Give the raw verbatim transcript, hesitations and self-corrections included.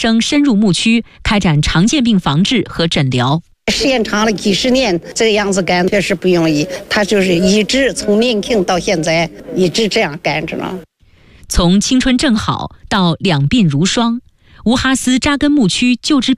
生深入牧区，开展常见病防治和诊疗。 时间长了几十年，这个样子干确实不容易。他就是一直从年轻到现在一直这样干着呢。 从青春正好到两鬓如霜，吴哈斯扎根牧区救治